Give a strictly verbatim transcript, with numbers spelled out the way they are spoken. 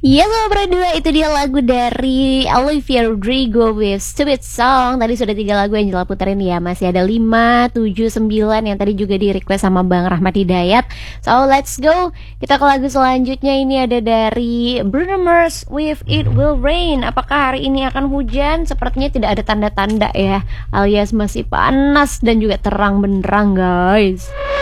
Iya lo berdua, itu dia lagu dari Olivia Rodrigo with Stupid Song. Tadi sudah tiga lagu yang Jela puterin ya. Masih ada lima, tujuh, sembilan yang tadi juga di request sama Bang Rahmat Hidayat. So let's go. Kita ke lagu selanjutnya. Ini ada dari Bruno Mars with It Will Rain. Apakah hari ini akan hujan? Sepertinya tidak ada tanda-tanda ya, alias masih panas dan juga terang benderang guys.